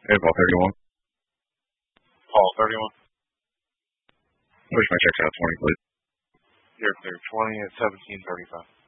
Hey, Paul 31. Paul 31. Push my checks out 20, please. You're clear. 20 at 17:35.